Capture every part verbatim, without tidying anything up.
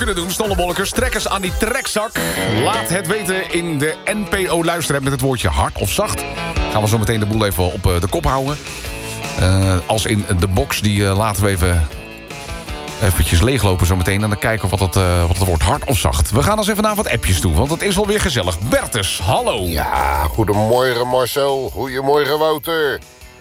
kunnen doen, snollebolkers. Trekkers aan die trekzak. Laat het weten in de N P O-luisterapp met het woordje hard of zacht. Gaan we zo meteen de boel even op de kop houden. Uh, als in de box, die uh, laten we even... eventjes leeglopen zo meteen en dan kijken wat het, uh, wat het wordt, hard of zacht. We gaan eens even naar wat appjes toe, want het is wel weer gezellig. Bertus, hallo. Ja, goedemorgen Marcel. Goedemorgen Wouter.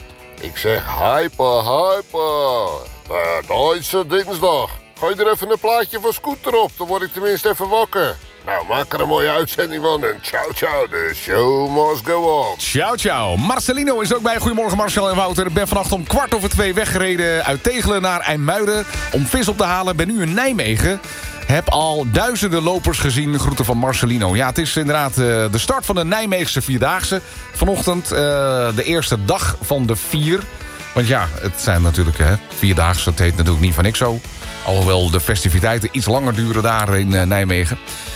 Ik zeg hyper, hyper. Uh, Duitse dinsdag. Gooi er even een plaatje van Scooter op, dan word ik tenminste even wakker. Nou, maak er een mooie uitzending van en ciao ciao, de show must go on. Ciao ciao. Marcelino is ook bij. Goedemorgen Marcel en Wouter. Ik ben vannacht om kwart over twee weggereden uit Tegelen naar IJmuiden om vis op te halen. Ben nu in Nijmegen. Heb al duizenden lopers gezien. Groeten van Marcelino. Ja, het is inderdaad uh, de start van de Nijmeegse Vierdaagse. Vanochtend uh, de eerste dag van de vier. Want ja, het zijn natuurlijk hè, Vierdaagse. Het heet natuurlijk niet van niks zo. Alhoewel de festiviteiten iets langer duren daar in uh, Nijmegen.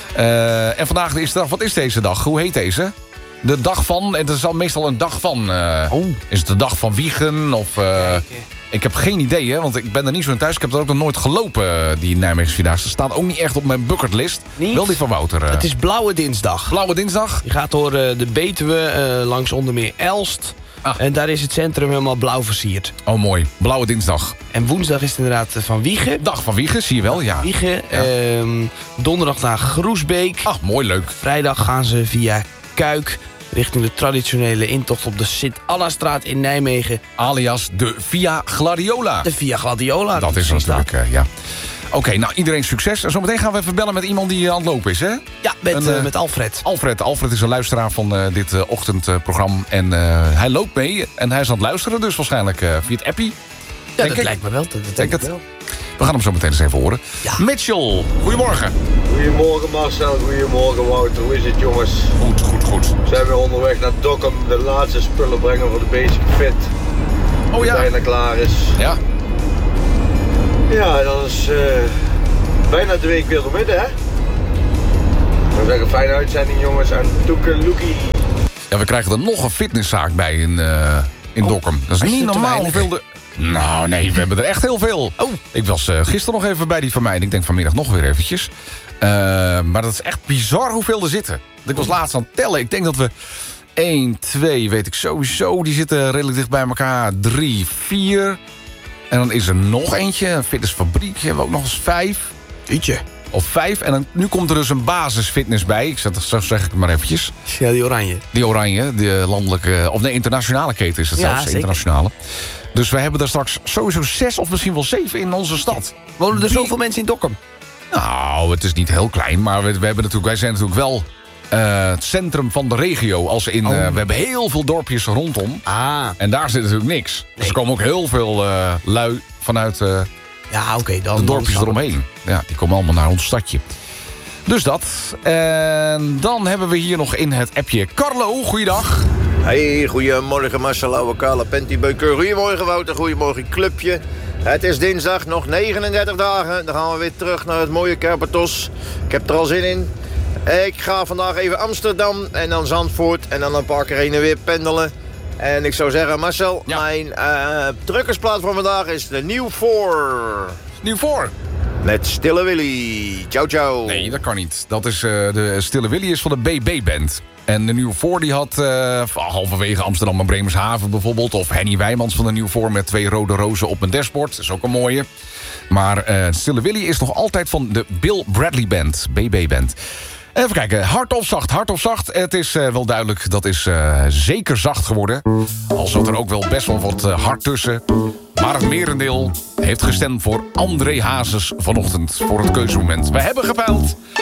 Uh, en vandaag is de dag. Wat is deze dag? Hoe heet deze? De dag van. En het is al meestal een dag van. Uh, oh. Is het de dag van Wiegen? Of, uh, ik heb geen idee, hè, want ik ben er niet zo in thuis. Ik heb er ook nog nooit gelopen, die Nijmeegse Vierdaagse. Staat ook niet echt op mijn bucketlist. Niet? Wel die van Wouter. Uh. Het is Blauwe Dinsdag. Blauwe Dinsdag? Je gaat door uh, de Betuwe, uh, langs onder meer Elst. Ah. En daar is het centrum helemaal blauw versierd. Oh, mooi. Blauwe Dinsdag. En woensdag is het inderdaad van Wiegen. Dag van Wiegen, zie je wel, ja. Wiegen. Ja. Um, donderdag naar Groesbeek. Ach, mooi, leuk. Vrijdag gaan ze via Kuik richting de traditionele intocht op de Sint-Annastraat in Nijmegen. Alias de Via Gladiola. De Via Gladiola. Dat is natuurlijk, uh, ja. Oké, okay, nou iedereen succes. En zometeen gaan we even bellen met iemand die aan het lopen is, hè? Ja, met, en, uh, met Alfred. Alfred. Alfred is een luisteraar van uh, dit uh, ochtendprogramma. En uh, hij loopt mee en hij is aan het luisteren. Dus waarschijnlijk uh, via het appie. Ja, denk dat ik. lijkt me wel. Dat, dat denk denk ik wel. We gaan hem zo meteen eens even horen. Ja. Mitchell, goedemorgen. Goedemorgen Marcel, goedemorgen Wouter. Hoe is het jongens? Goed, goed, goed. We zijn weer onderweg naar Dokkum. De laatste spullen brengen voor de Basic Fit. Oh die ja. bijna klaar is. Ja. Ja, dan is uh, bijna de week weer door midden, hè? Ik wil zeggen, fijne uitzending jongens en toekeloekie. Ja, we krijgen er nog een fitnesszaak bij in, uh, in oh, Dokkum. Dat is niet normaal hoeveel de... Nou, nee, we hebben er echt heel veel. Oh. Ik was uh, gisteren nog even bij die van mij en ik denk vanmiddag nog weer eventjes. Uh, maar dat is echt bizar hoeveel er zitten. Ik was laatst aan het tellen. Ik denk dat we één, twee, weet ik sowieso, die zitten redelijk dicht bij elkaar. drie, vier. En dan is er nog eentje, een fitnessfabriek. Hebben we ook nog eens vijf. Ietsje. Of vijf. En dan, nu komt er dus een basisfitness bij. Ik zeg, zo zeg ik het maar eventjes. Ja, die oranje. Die oranje, de landelijke, of nee, internationale keten is het ja, zelfs. Zeker. Internationale. Dus we hebben daar straks sowieso zes of misschien wel zeven in onze stad. Wonen er zoveel mensen in Dokkum? Nou, het is niet heel klein, maar we, we, hebben natuurlijk, wij zijn natuurlijk wel uh, het centrum van de regio. Als in, uh, oh. We hebben heel veel dorpjes rondom. Ah. En daar zit natuurlijk niks. Nee. Dus er komen ook heel veel uh, lui vanuit uh, ja, okay, dan de dorpjes eromheen. Ja, die komen allemaal naar ons stadje. Dus dat. En dan hebben we hier nog in het appje Carlo. Goeiedag. Hey, goedemorgen Marcel, oude kale pentybeuker. Goedemorgen Wouter, goedemorgen clubje. Het is dinsdag, nog negenendertig dagen. Dan gaan we weer terug naar het mooie Karpathos. Ik heb er al zin in. Ik ga vandaag even Amsterdam en dan Zandvoort en dan een paar keer heen en weer pendelen. En ik zou zeggen, Marcel, ja. mijn uh, drukkersplaat van vandaag is de New Four. New Four? Met Stille Willy. Ciao, ciao. Nee, dat kan niet. Dat is, uh, de Stille Willy is van de B B-band. En de New Four die had uh, halverwege Amsterdam en Bremershaven bijvoorbeeld. Of Henny Wijmans van de New Four met twee rode rozen op een dashboard. Dat is ook een mooie. Maar uh, Stille Willy is nog altijd van de Bill Bradley Band. B B-band. Even kijken, hard of zacht, hard of zacht. Het is uh, wel duidelijk, dat is uh, zeker zacht geworden. Al zat er ook wel best wel wat uh, hard tussen. Maar het merendeel heeft gestemd voor André Hazes vanochtend voor het keuzemoment. We hebben gepeild